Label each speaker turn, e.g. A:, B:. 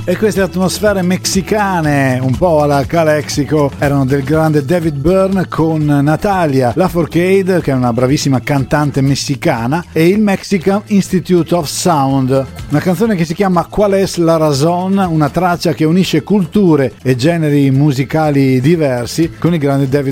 A: E queste atmosfere messicane, un po' alla Calexico, erano del grande David Byrne con Natalia Lafourcade, che è una bravissima cantante messicana, e il Mexican Institute of Sound, una canzone che si chiama Qual es la razón, una traccia che unisce culture e generi musicali diversi con il grande David